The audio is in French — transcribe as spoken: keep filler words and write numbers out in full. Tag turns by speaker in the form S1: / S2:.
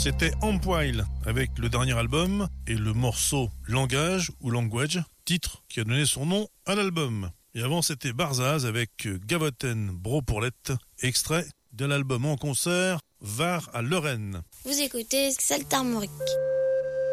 S1: C'était Empwile avec le dernier album et le morceau Langage ou Language, titre qui a donné son nom à l'album. Et avant c'était Barzaz avec Gavotten Bro Pourlette, extrait de l'album en concert Var à Lorraine.
S2: Vous écoutez Saltarmorique.